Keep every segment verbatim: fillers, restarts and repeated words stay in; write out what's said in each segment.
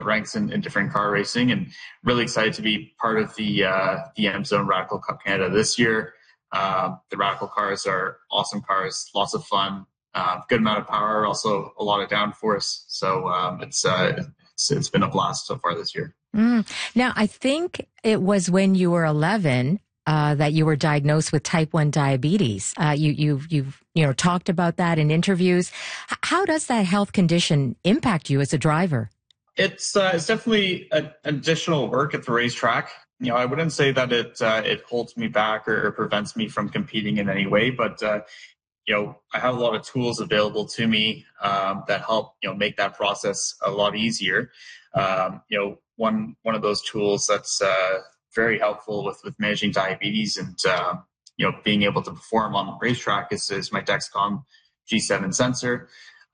ranks in, in different car racing, and really excited to be part of the uh, the M Zone Radical Cup Canada this year. Uh, the Radical cars are awesome cars, lots of fun, uh, good amount of power, also a lot of downforce. So um, it's, uh, it's it's been a blast so far this year. Mm. Now, I think it was when you were eleven uh, that you were diagnosed with type one diabetes. Uh, you you've you've you know talked about that in interviews. H- how does that health condition impact you as a driver? It's uh, it's definitely a, additional work at the racetrack. You know, I wouldn't say that it uh, it holds me back or, or prevents me from competing in any way, but uh, you know, I have a lot of tools available to me um, that help you know make that process a lot easier. Um, you know, one one of those tools that's uh, very helpful with with managing diabetes and uh, you know being able to perform on the racetrack is, is my Dexcom G seven sensor.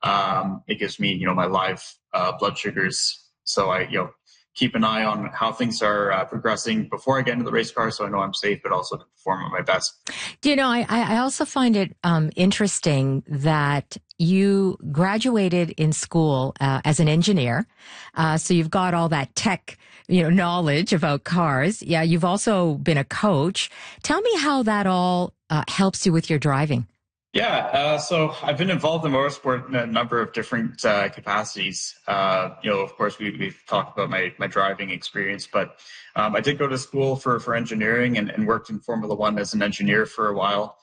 Um, it gives me you know my live uh, blood sugars, so I you know keep an eye on how things are uh, progressing before I get into the race car, so I know I'm safe, but also to perform at my best. You know, I, I also find it um, interesting that you graduated in school uh, as an engineer, uh, so you've got all that tech, you know, knowledge about cars. Yeah, you've also been a coach. Tell me how that all uh, helps you with your driving. Yeah, uh, so I've been involved in motorsport in a number of different uh, capacities. Uh, you know, of course, we, we've talked about my, my driving experience, but um, I did go to school for, for engineering and, and worked in Formula One as an engineer for a while.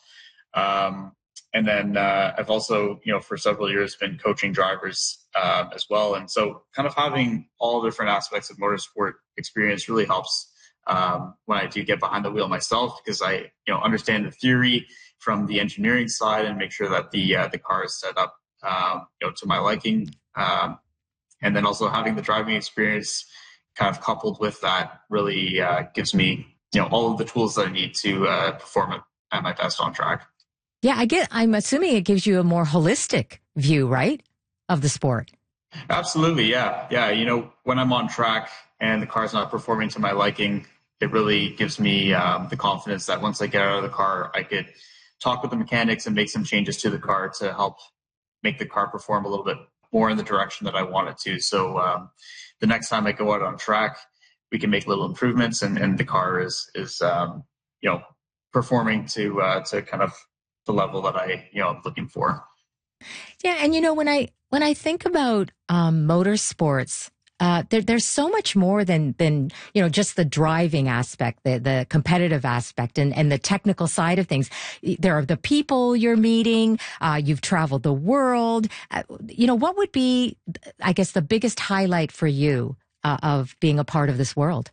Um, and then uh, I've also, you know, for several years been coaching drivers uh, as well. And so kind of having all different aspects of motorsport experience really helps um, when I do get behind the wheel myself, because I, you know, understand the theory from the engineering side and make sure that the uh, the car is set up um, you know to my liking, um, and then also having the driving experience kind of coupled with that really uh, gives me you know all of the tools that I need to uh, perform at, at my best on track. Yeah, I get. I'm assuming it gives you a more holistic view, right, of the sport. Absolutely, yeah, yeah. You know, when I'm on track and the car's not performing to my liking, it really gives me um, the confidence that once I get out of the car, I could talk with the mechanics and make some changes to the car to help make the car perform a little bit more in the direction that I want it to. So um, the next time I go out on track, we can make little improvements, and, and the car is is um, you know performing to uh, to kind of the level that I you know I'm looking for. Yeah, and you know when I when I think about um, motorsports, uh, there, there's so much more than than you know just the driving aspect, the the competitive aspect, and and the technical side of things. There are the people you're meeting. Uh, you've traveled the world. Uh, you know, what would be, I guess, the biggest highlight for you uh, of being a part of this world?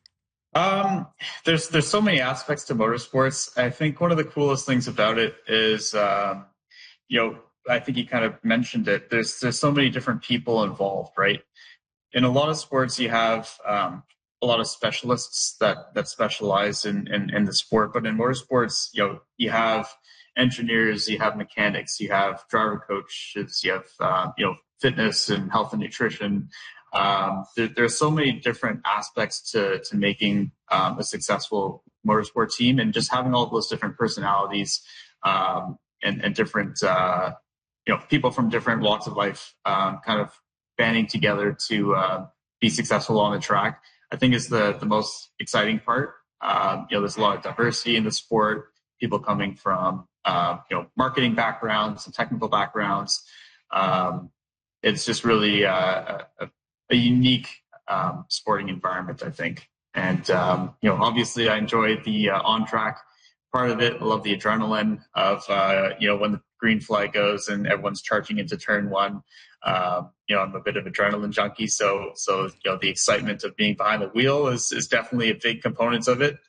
Um, there's there's so many aspects to motorsports. I think one of the coolest things about it is, um, you know, I think you kind of mentioned it. There's there's so many different people involved, right? In a lot of sports, you have um, a lot of specialists that that specialize in, in in the sport. But in motorsports, you know, you have engineers, you have mechanics, you have driver coaches, you have uh, you know fitness and health and nutrition. Um, there, there's so many different aspects to to making um, a successful motorsport team, and just having all those different personalities um, and, and different uh, you know people from different walks of life um, kind of banding together to uh, be successful on the track, I think is the the most exciting part. Um, you know, there's a lot of diversity in the sport. People coming from uh, you know marketing backgrounds and technical backgrounds. Um, it's just really uh, a, a unique um, sporting environment, I think. And um, you know, obviously, I enjoy the uh, on track part of it. I love the adrenaline of uh, you know when the green flag goes and everyone's charging into turn one. Um, you know, I'm a bit of adrenaline junkie, so so you know the excitement of being behind the wheel is is definitely a big component of it.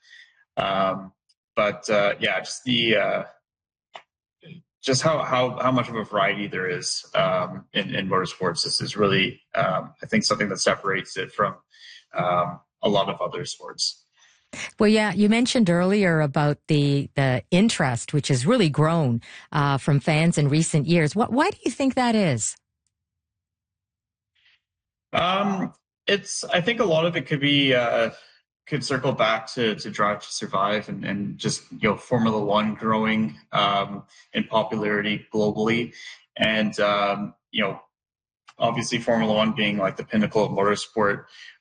Um, but uh, yeah, just the uh, just how, how how much of a variety there is um, in, in motorsports. This is really um, I think something that separates it from um, a lot of other sports. Well, yeah, you mentioned earlier about the the interest, which has really grown uh, from fans in recent years. What, why do you think that is? Um, it's I think a lot of it could be uh, could circle back to to Drive to Survive and, and just you know Formula One growing um, in popularity globally, and um, you know obviously Formula One being like the pinnacle of motorsport.